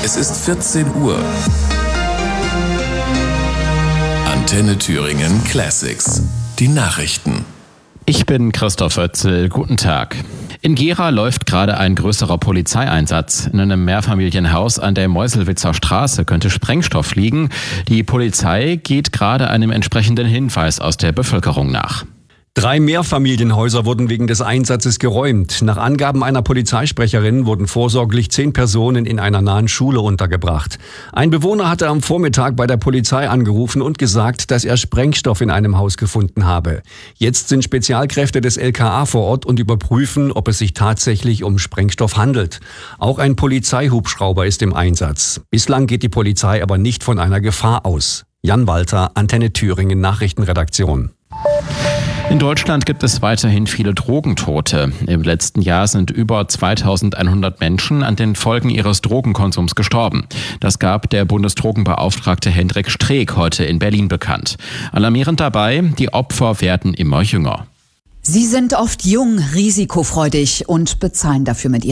Es ist 14 Uhr. Antenne Thüringen Classics. Die Nachrichten. Ich bin Christoph Oetzel. Guten Tag. In Gera läuft gerade ein größerer Polizeieinsatz. In einem Mehrfamilienhaus an der Meuselwitzer Straße könnte Sprengstoff liegen. Die Polizei geht gerade einem entsprechenden Hinweis aus der Bevölkerung nach. 3 Mehrfamilienhäuser wurden wegen des Einsatzes geräumt. Nach Angaben einer Polizeisprecherin wurden vorsorglich 10 Personen in einer nahen Schule untergebracht. Ein Bewohner hatte am Vormittag bei der Polizei angerufen und gesagt, dass er Sprengstoff in einem Haus gefunden habe. Jetzt sind Spezialkräfte des LKA vor Ort und überprüfen, ob es sich tatsächlich um Sprengstoff handelt. Auch ein Polizeihubschrauber ist im Einsatz. Bislang geht die Polizei aber nicht von einer Gefahr aus. Jan Walter, Antenne Thüringen Nachrichtenredaktion. In Deutschland gibt es weiterhin viele Drogentote. Im letzten Jahr sind über 2100 Menschen an den Folgen ihres Drogenkonsums gestorben. Das gab der Bundesdrogenbeauftragte Hendrik Streeck heute in Berlin bekannt. Alarmierend dabei, die Opfer werden immer jünger. Sie sind oft jung, risikofreudig und bezahlen dafür mit